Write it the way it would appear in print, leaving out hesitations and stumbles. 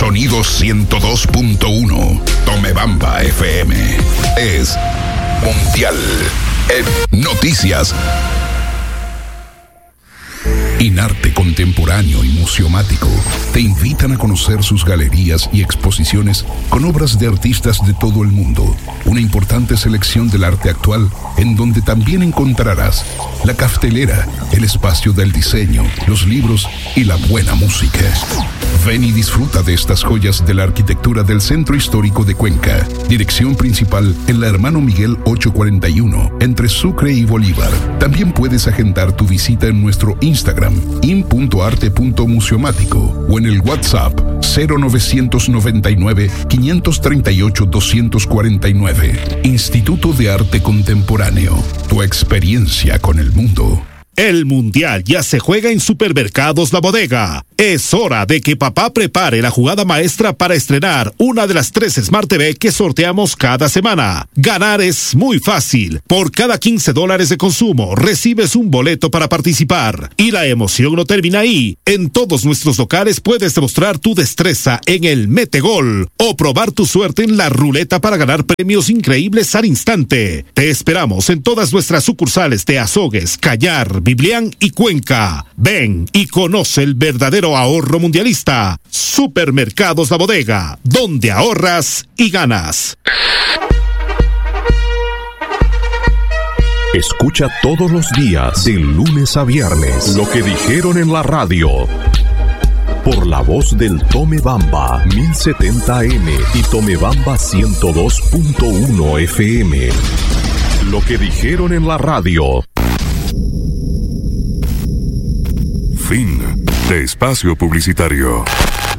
Sonido 102.1. Tomebamba FM. Es Mundial en Noticias. Inarte Contemporáneo y Museomático te invitan a conocer sus galerías y exposiciones con obras de artistas de todo el mundo. Una importante selección del arte actual, en donde también encontrarás la cartelera, el espacio del diseño, los libros y la buena música. Ven y disfruta de estas joyas de la arquitectura del Centro Histórico de Cuenca. Dirección principal en la Hermano Miguel 841, entre Sucre y Bolívar. También puedes agendar tu visita en nuestro Instagram, in.arte.museomático, o en el WhatsApp 0999-538-249. Instituto de Arte Contemporáneo. Tu experiencia con el mundo. El Mundial ya se juega en Supermercados La Bodega. Es hora de que papá prepare la jugada maestra para estrenar una de las 3 Smart TV que sorteamos cada semana. Ganar es muy fácil. Por cada $15 de consumo recibes un boleto para participar. Y la emoción no termina ahí. En todos nuestros locales puedes demostrar tu destreza en el Metegol o probar tu suerte en la ruleta para ganar premios increíbles al instante. Te esperamos en todas nuestras sucursales de Azogues, Callar, Biblián y Cuenca. Ven y conoce el verdadero ahorro mundialista. Supermercados La Bodega, donde ahorras y ganas. Escucha todos los días, de lunes a viernes, lo que dijeron en la radio. Por la voz del Tomebamba 1070 AM y Tomebamba 102.1 FM. Lo que dijeron en la radio. Fin de espacio publicitario.